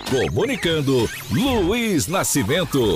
Comunicando, Luiz Nascimento.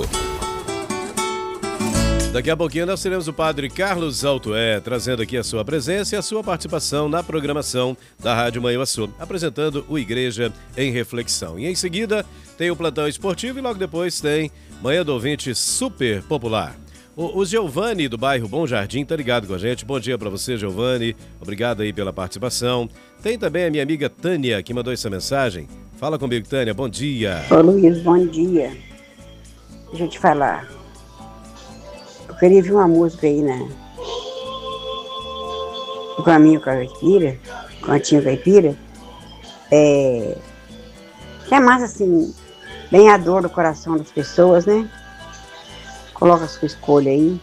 Daqui a pouquinho nós teremos o padre Carlos Altoé trazendo aqui a sua presença e a sua participação na programação da Rádio Manhuaçu, apresentando o Igreja em Reflexão. E em seguida tem o plantão esportivo e logo depois tem Manhã do Ouvinte Super Popular. O Giovanni do bairro Bom Jardim tá ligado com a gente. Bom dia para você, Giovanni. Obrigado aí pela participação. Tem também a minha amiga Tânia que mandou essa mensagem. Fala comigo, Tânia. Bom dia. Ô Luiz, bom dia. Deixa eu te falar. Eu queria ver uma música aí, né? O Caminho Caipira, Cantinho Caipira. Que é mais assim, bem a dor do coração das pessoas, né? Coloca a sua escolha aí.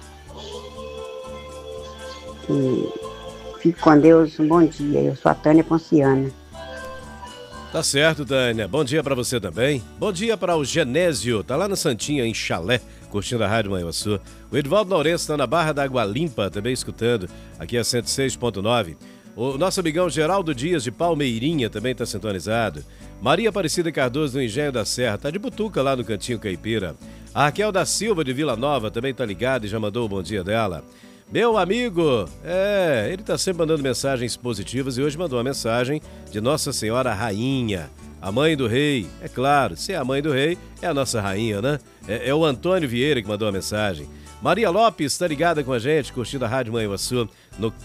E fique com Deus, um bom dia. Eu sou a Tânia Ponciana. Tá certo, Tânia. Bom dia pra você também. Bom dia para o Genésio, tá lá na Santinha, em Chalé, curtindo a Rádio Manhuaçu. O Edvaldo Lourenço tá na Barra da Água Limpa, também escutando, aqui a 106.9. O nosso amigão Geraldo Dias, de Palmeirinha, também tá sintonizado. Maria Aparecida Cardoso, do Engenho da Serra, tá de butuca lá no Cantinho Caipira. A Raquel da Silva, de Vila Nova, também tá ligada e já mandou o bom dia dela. Meu amigo, ele tá sempre mandando mensagens positivas e hoje mandou uma mensagem de Nossa Senhora Rainha, a mãe do rei. É claro, se é a mãe do rei, é a nossa rainha, né? É o Antônio Vieira que mandou a mensagem. Maria Lopes tá ligada com a gente, curtindo a Rádio Manhuaçu no